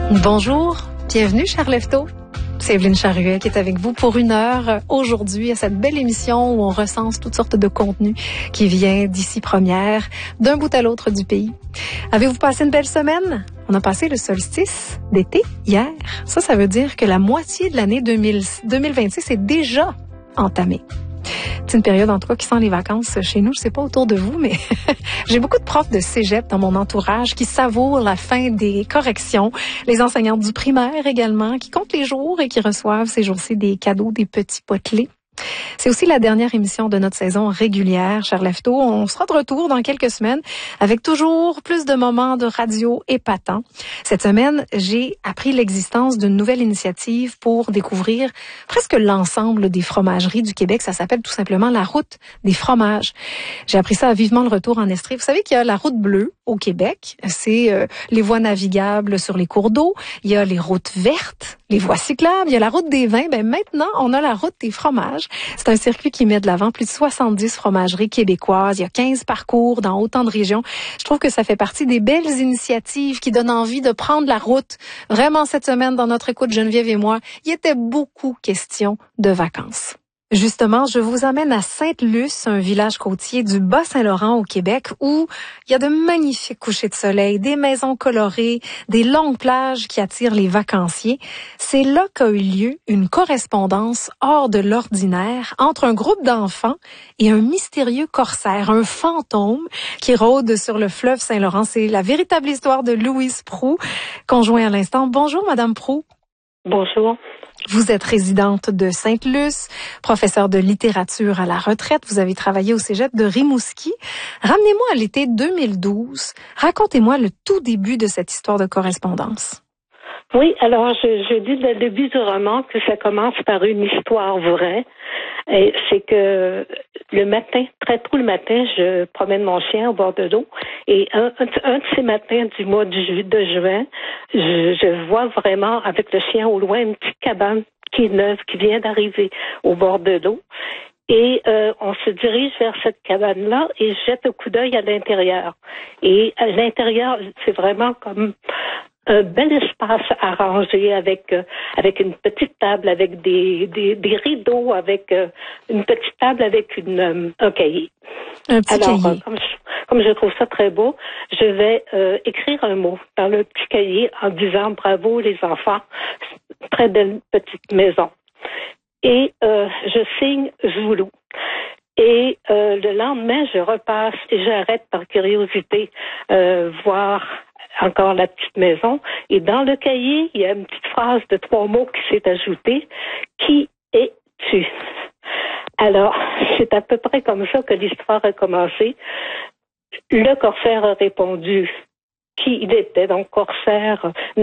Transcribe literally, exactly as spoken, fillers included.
Bonjour, bienvenue Charles-Lefteau. C'est Evelyne Charruet qui est avec vous pour une heure aujourd'hui à cette belle émission où on recense toutes sortes de contenus qui viennent d'ici première, d'un bout à l'autre du pays. Avez-vous passé une belle semaine? On a passé le solstice d'été hier. Ça, ça veut dire que la moitié de l'année deux mille vingt-six est déjà entamée. C'est une période, en tout cas, qui sent les vacances chez nous. Je sais pas autour de vous, mais j'ai beaucoup de profs de cégep dans mon entourage qui savourent la fin des corrections. Les enseignantes du primaire également, qui comptent les jours et qui reçoivent ces jours-ci des cadeaux, des petits potelets. C'est aussi la dernière émission de notre saison régulière, Charles-Lefteau. On sera de retour dans quelques semaines avec toujours plus de moments de radio épatants. Cette semaine, j'ai appris l'existence d'une nouvelle initiative pour découvrir presque l'ensemble des fromageries du Québec. Ça s'appelle tout simplement la route des fromages. J'ai appris ça à Vivement le retour en Estrie. Vous savez qu'il y a la route bleue au Québec. C'est euh, les voies navigables sur les cours d'eau. Il y a les routes vertes, les voies cyclables. Il y a la route des vins. Ben maintenant, on a la route des fromages. C'est un circuit qui met de l'avant plus de soixante-dix fromageries québécoises. Il y a quinze parcours dans autant de régions. Je trouve que ça fait partie des belles initiatives qui donnent envie de prendre la route. Vraiment, cette semaine, dans notre écoute, Geneviève et moi, il était beaucoup question de vacances. Justement, je vous amène à Sainte-Luce, un village côtier du Bas-Saint-Laurent au Québec, où il y a de magnifiques couchers de soleil, des maisons colorées, des longues plages qui attirent les vacanciers. C'est là qu'a eu lieu une correspondance hors de l'ordinaire entre un groupe d'enfants et un mystérieux corsaire, un fantôme qui rôde sur le fleuve Saint-Laurent. C'est la véritable histoire de Louise Proulx, qu'on joint à l'instant. Bonjour, Madame Proulx. Bonjour. Vous êtes résidente de Sainte-Luce, professeure de littérature à la retraite. Vous avez travaillé au cégep de Rimouski. Ramenez-moi à l'été deux mille douze. Racontez-moi le tout début de cette histoire de correspondance. Oui, alors je, je dis dès le début du roman que ça commence par une histoire vraie. Et c'est que le matin, très tôt le matin, je promène mon chien au bord de l'eau. Et un, un, un de ces matins du mois de, ju- de juin, je, je vois vraiment avec le chien au loin une petite cabane qui est neuve, qui vient d'arriver au bord de l'eau. Et euh, on se dirige vers cette cabane-là et je jette un coup d'œil à l'intérieur. Et à l'intérieur, c'est vraiment comme un bel espace arrangé avec euh, avec une petite table, avec des des, des rideaux, avec euh, une petite table avec une euh, un cahier. Un petit Alors, cahier. Euh, comme je, comme je trouve ça très beau, je vais euh, écrire un mot dans le petit cahier en disant bravo les enfants, très belle petite maison. Et euh, je signe Zoulou. Et euh, le lendemain, je repasse et j'arrête par curiosité euh, voir encore la petite maison. Et dans le cahier, il y a une petite phrase de trois mots qui s'est ajoutée. Qui es-tu? Alors, c'est à peu près comme ça que l'histoire a commencé. Le corsaire a répondu qui il était, donc corsaire